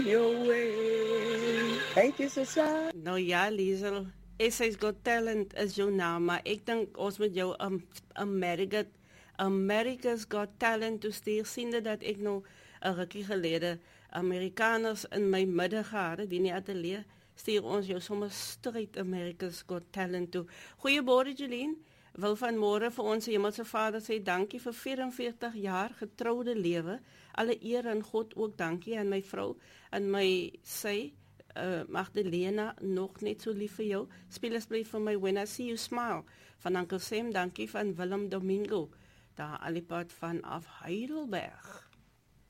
Your way. Thank you, Susan. Nou ja, Liesel, SA's Got Talent is jou naam, maar ek dink ons moet jou America's Got Talent toestuur, siende dat ek nou 'n rukkie gelede Amerikaners in my middag gehad het in die ateljee, stuur ons jou sommer straight America's Got Talent toe. Goeiemôre Jeline, wil vanmôre vir ons Hemelse Vader sê dankie vir 44 jaar getroude lewe. Alle eer aan God, ook dankie aan my vrou en my sy Magdalena, nog net so lief vir jou. Speel asseblief vir my When I See You Smile van Uncle Sam, dankie van Willem Domingo, daar alipad vanaf Heidelberg.